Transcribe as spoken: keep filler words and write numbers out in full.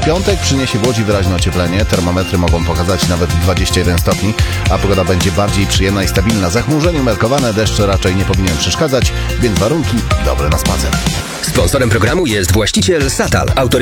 Piątek przyniesie w Łodzi wyraźne ocieplenie. Termometry mogą pokazać nawet dwadzieścia jeden stopni, a pogoda będzie bardziej przyjemna i stabilna. Zachmurzenie umiarkowane, deszcz raczej nie powinien przeszkadzać, więc warunki dobre na spacer. Sponsorem programu jest właściciel Satal, autorytet